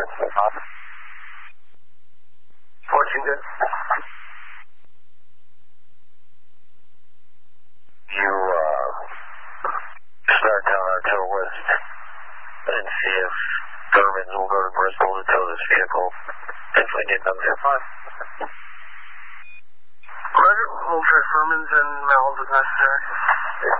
Fortune good. You, start down Arturo West and see if Thurmans will go to Bristol to tow this vehicle. If we need them, they're fine. Roger, we'll try Furman's and Mel's if necessary.